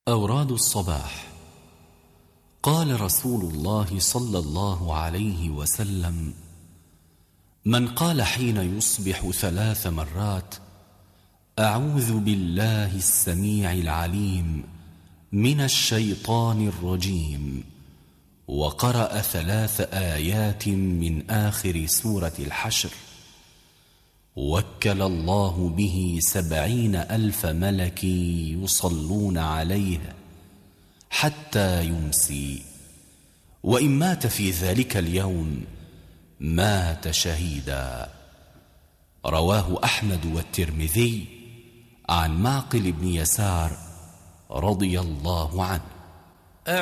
أوراد الصباح. قال رسول الله صلى الله عليه وسلم: من قال حين يصبح 3 مرات: أعوذ بالله السميع العليم من الشيطان الرجيم، وقرأ 3 آيات من آخر سورة الحشر، وكل الله به 70,000 ملك يصلون عليه حتى يمسي، وإن مات في ذلك اليوم مات شهيدا. رواه أحمد والترمذي عن معقل بن يسار رضي الله عنه.